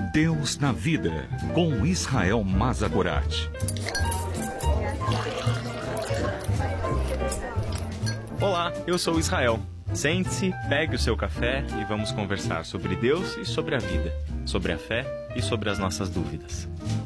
Deus na Vida, com Israel Mazagorat. Olá, eu sou Israel. Sente-se, pegue o seu café e vamos conversar sobre Deus e sobre a vida, sobre a fé e sobre as nossas dúvidas.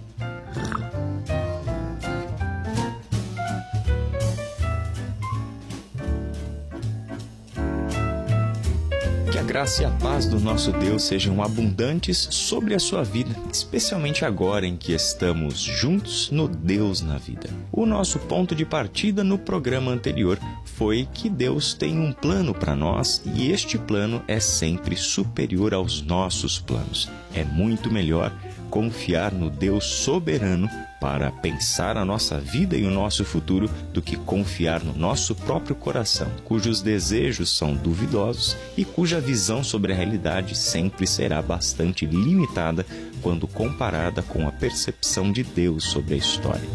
Que a graça e a paz do nosso Deus sejam abundantes sobre a sua vida, especialmente agora em que estamos juntos no Deus na Vida. O nosso ponto de partida no programa anterior foi que Deus tem um plano para nós e este plano é sempre superior aos nossos planos. É muito melhor confiar no Deus soberano para pensar a nossa vida e o nosso futuro do que confiar no nosso próprio coração, cujos desejos são duvidosos e cuja visão sobre a realidade sempre será bastante limitada quando comparada com a percepção de Deus sobre a história.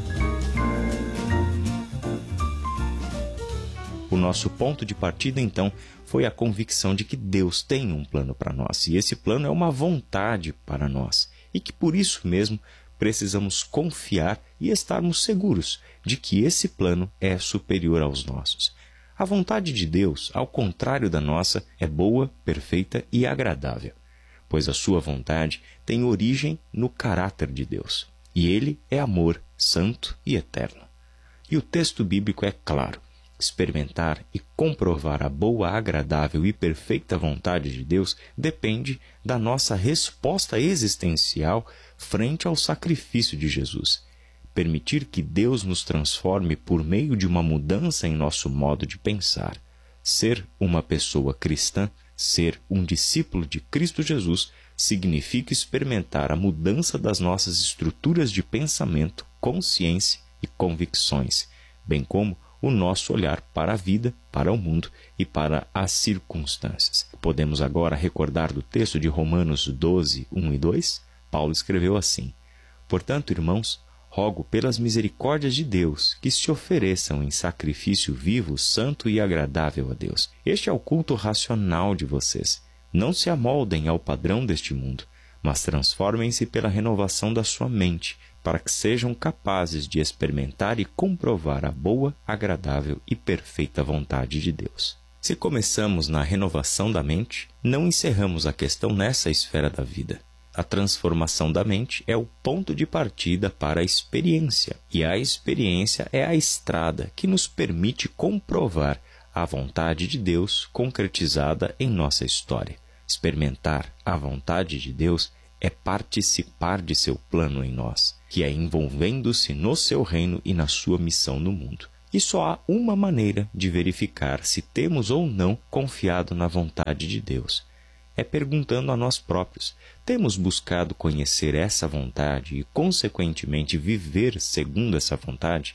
O nosso ponto de partida, então, foi a convicção de que Deus tem um plano para nós, e esse plano é uma vontade para nós, e que por isso mesmo precisamos confiar e estarmos seguros de que esse plano é superior aos nossos. A vontade de Deus, ao contrário da nossa, é boa, perfeita e agradável, pois a sua vontade tem origem no caráter de Deus, e ele é amor, santo e eterno. E o texto bíblico é claro. Experimentar e comprovar a boa, agradável e perfeita vontade de Deus depende da nossa resposta existencial frente ao sacrifício de Jesus. Permitir que Deus nos transforme por meio de uma mudança em nosso modo de pensar. Ser uma pessoa cristã, ser um discípulo de Cristo Jesus, significa experimentar a mudança das nossas estruturas de pensamento, consciência e convicções, bem como o nosso olhar para a vida, para o mundo e para as circunstâncias. Podemos agora recordar do texto de Romanos 12, 1 e 2? Paulo escreveu assim: Portanto, irmãos, rogo pelas misericórdias de Deus que se ofereçam em sacrifício vivo, santo e agradável a Deus. Este é o culto racional de vocês. Não se amoldem ao padrão deste mundo, mas transformem-se pela renovação da sua mente, para que sejam capazes de experimentar e comprovar a boa, agradável e perfeita vontade de Deus. Se começamos na renovação da mente, não encerramos a questão nessa esfera da vida. A transformação da mente é o ponto de partida para a experiência, e a experiência é a estrada que nos permite comprovar a vontade de Deus concretizada em nossa história. Experimentar a vontade de Deus é participar de seu plano em nós, que é envolvendo-se no seu reino e na sua missão no mundo. E só há uma maneira de verificar se temos ou não confiado na vontade de Deus. É perguntando a nós próprios: temos buscado conhecer essa vontade e, consequentemente, viver segundo essa vontade?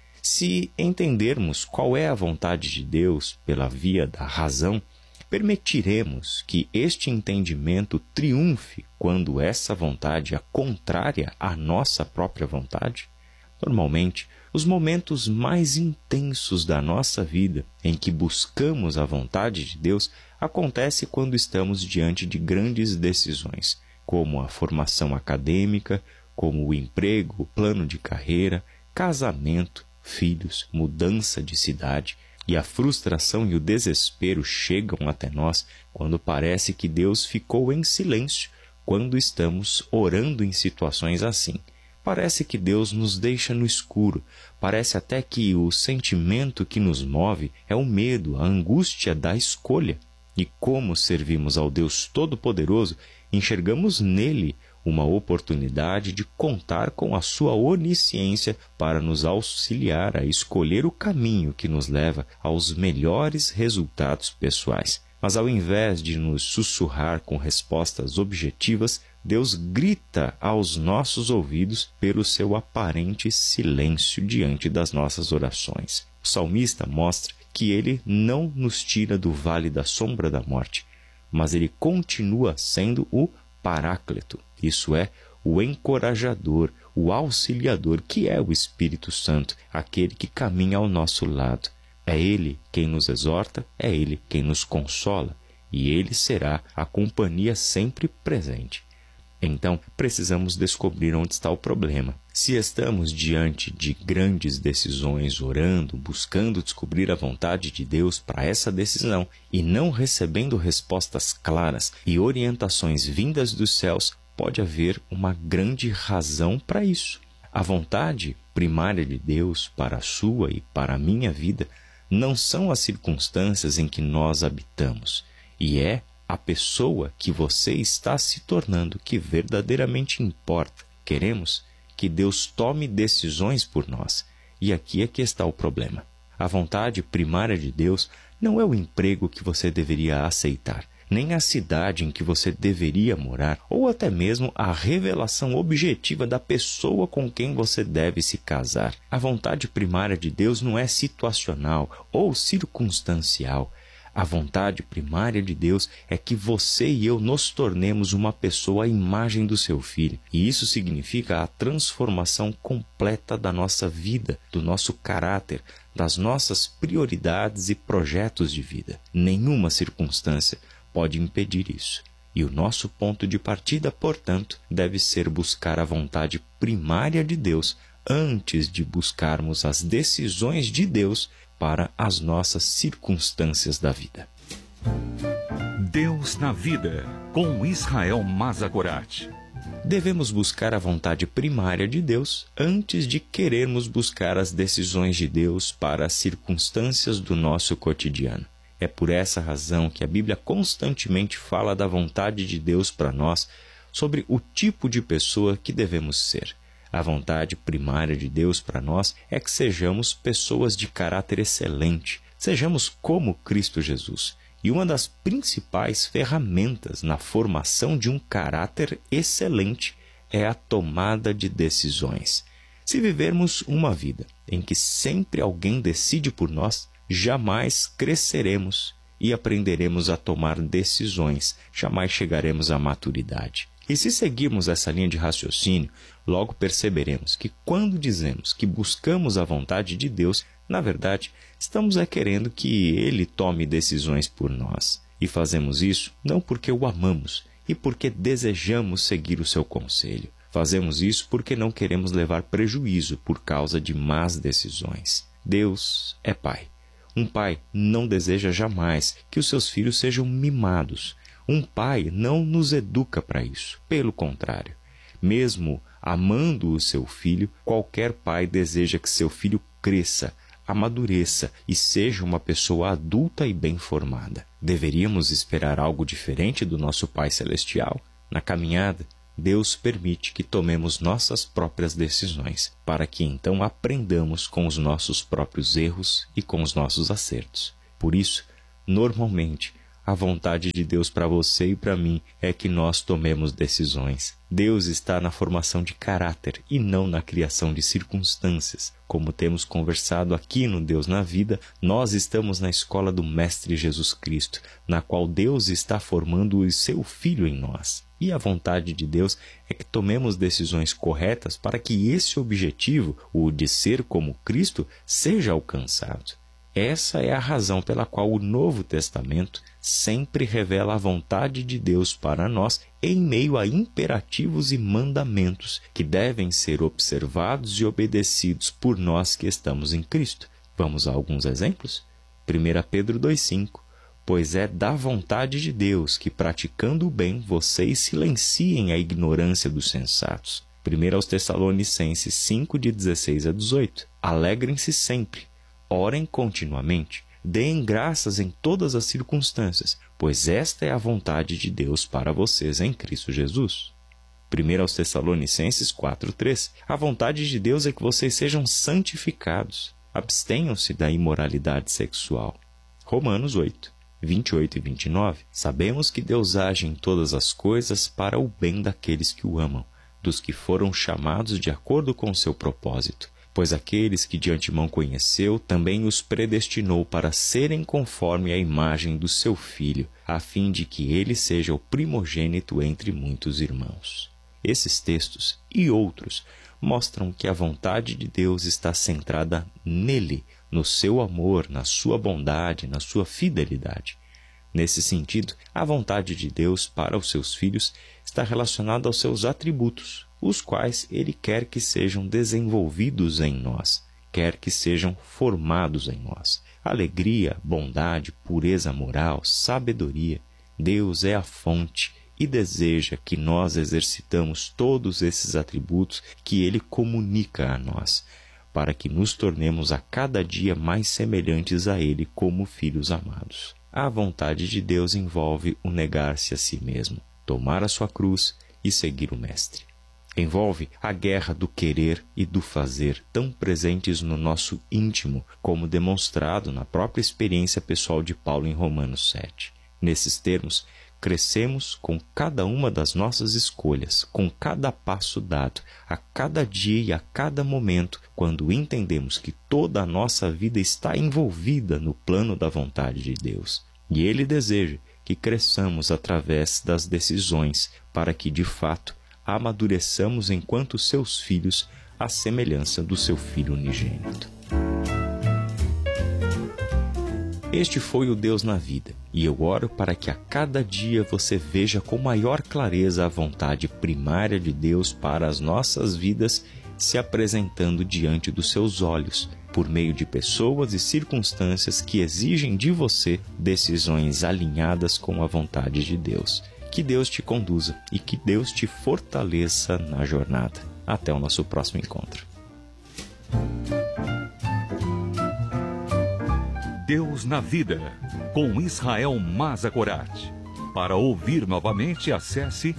Se entendermos qual é a vontade de Deus pela via da razão, permitiremos que este entendimento triunfe quando essa vontade é contrária à nossa própria vontade? Normalmente, os momentos mais intensos da nossa vida em que buscamos a vontade de Deus acontecem quando estamos diante de grandes decisões, como a formação acadêmica, como o emprego, o plano de carreira, casamento, filhos, mudança de cidade. E a frustração e o desespero chegam até nós quando parece que Deus ficou em silêncio quando estamos orando em situações assim. Parece que Deus nos deixa no escuro, parece até que o sentimento que nos move é o medo, a angústia da escolha. E como servimos ao Deus Todo-Poderoso, enxergamos nele uma oportunidade de contar com a sua onisciência para nos auxiliar a escolher o caminho que nos leva aos melhores resultados pessoais. Mas ao invés de nos sussurrar com respostas objetivas, Deus grita aos nossos ouvidos pelo seu aparente silêncio diante das nossas orações. O salmista mostra que ele não nos tira do vale da sombra da morte, mas ele continua sendo o Paráclito, isso é, o encorajador, o auxiliador, que é o Espírito Santo, aquele que caminha ao nosso lado. É Ele quem nos exorta, é Ele quem nos consola, e Ele será a companhia sempre presente. Então, precisamos descobrir onde está o problema. Se estamos diante de grandes decisões, orando, buscando descobrir a vontade de Deus para essa decisão e não recebendo respostas claras e orientações vindas dos céus, pode haver uma grande razão para isso. A vontade primária de Deus para a sua e para a minha vida não são as circunstâncias em que nós habitamos, e é a pessoa que você está se tornando que verdadeiramente importa. Queremos que Deus tome decisões por nós. E aqui é que está o problema. A vontade primária de Deus não é o emprego que você deveria aceitar, nem a cidade em que você deveria morar, ou até mesmo a revelação objetiva da pessoa com quem você deve se casar. A vontade primária de Deus não é situacional ou circunstancial. A vontade primária de Deus é que você e eu nos tornemos uma pessoa à imagem do seu Filho. E isso significa a transformação completa da nossa vida, do nosso caráter, das nossas prioridades e projetos de vida. Nenhuma circunstância pode impedir isso. E o nosso ponto de partida, portanto, deve ser buscar a vontade primária de Deus antes de buscarmos as decisões de Deus para as nossas circunstâncias da vida. Deus na vida, com Israel Mazagorat. Devemos buscar a vontade primária de Deus antes de querermos buscar as decisões de Deus para as circunstâncias do nosso cotidiano. É por essa razão que a Bíblia constantemente fala da vontade de Deus para nós, sobre o tipo de pessoa que devemos ser. A vontade primária de Deus para nós é que sejamos pessoas de caráter excelente, sejamos como Cristo Jesus. E uma das principais ferramentas na formação de um caráter excelente é a tomada de decisões. Se vivermos uma vida em que sempre alguém decide por nós, jamais cresceremos e aprenderemos a tomar decisões, jamais chegaremos à maturidade. E se seguirmos essa linha de raciocínio, logo perceberemos que quando dizemos que buscamos a vontade de Deus, na verdade, estamos querendo que Ele tome decisões por nós. E fazemos isso não porque o amamos e porque desejamos seguir o seu conselho. Fazemos isso porque não queremos levar prejuízo por causa de más decisões. Deus é Pai. Um pai não deseja jamais que os seus filhos sejam mimados. Um pai não nos educa para isso. Pelo contrário, mesmo amando o seu filho, qualquer pai deseja que seu filho cresça, amadureça e seja uma pessoa adulta e bem formada. Deveríamos esperar algo diferente do nosso Pai Celestial? Na caminhada, Deus permite que tomemos nossas próprias decisões, para que então aprendamos com os nossos próprios erros e com os nossos acertos. Por isso, normalmente, a vontade de Deus para você e para mim é que nós tomemos decisões. Deus está na formação de caráter e não na criação de circunstâncias. Como temos conversado aqui no Deus na Vida, nós estamos na escola do Mestre Jesus Cristo, na qual Deus está formando o seu Filho em nós. E a vontade de Deus é que tomemos decisões corretas para que esse objetivo, o de ser como Cristo, seja alcançado. Essa é a razão pela qual o Novo Testamento sempre revela a vontade de Deus para nós em meio a imperativos e mandamentos que devem ser observados e obedecidos por nós que estamos em Cristo. Vamos a alguns exemplos? 1 Pedro 2,5. Pois é da vontade de Deus que, praticando o bem, vocês silenciem a ignorância dos sensatos. 1 Tessalonicenses 5, de 16 a 18. Alegrem-se sempre. Orem continuamente, deem graças em todas as circunstâncias, pois esta é a vontade de Deus para vocês em Cristo Jesus. 1 Tessalonicenses 4:3. A vontade de Deus é que vocês sejam santificados, abstenham-se da imoralidade sexual. Romanos 8, 28 e 29. Sabemos que Deus age em todas as coisas para o bem daqueles que o amam, dos que foram chamados de acordo com o seu propósito. Pois aqueles que de antemão conheceu, também os predestinou para serem conforme a imagem do seu Filho, a fim de que ele seja o primogênito entre muitos irmãos. Esses textos e outros mostram que a vontade de Deus está centrada nele, no seu amor, na sua bondade, na sua fidelidade. Nesse sentido, a vontade de Deus para os seus filhos está relacionado aos seus atributos, os quais Ele quer que sejam desenvolvidos em nós, quer que sejam formados em nós. Alegria, bondade, pureza moral, sabedoria. Deus é a fonte e deseja que nós exercitamos todos esses atributos que Ele comunica a nós, para que nos tornemos a cada dia mais semelhantes a Ele como filhos amados. A vontade de Deus envolve o negar-se a si mesmo, tomar a sua cruz e seguir o Mestre. Envolve a guerra do querer e do fazer, tão presentes no nosso íntimo, como demonstrado na própria experiência pessoal de Paulo em Romanos 7. Nesses termos, crescemos com cada uma das nossas escolhas, com cada passo dado, a cada dia e a cada momento, quando entendemos que toda a nossa vida está envolvida no plano da vontade de Deus. E Ele deseja que cresçamos através das decisões, para que, de fato, amadureçamos enquanto seus filhos, à semelhança do seu Filho unigênito. Este foi o Deus na vida, e eu oro para que a cada dia você veja com maior clareza a vontade primária de Deus para as nossas vidas se apresentando diante dos seus olhos, por meio de pessoas e circunstâncias que exigem de você decisões alinhadas com a vontade de Deus. Que Deus te conduza e que Deus te fortaleça na jornada. Até o nosso próximo encontro. Deus na Vida, com Israel Mazagorat. Para ouvir novamente, acesse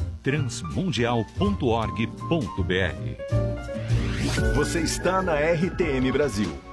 transmundial.org.br. Você está na RTM Brasil.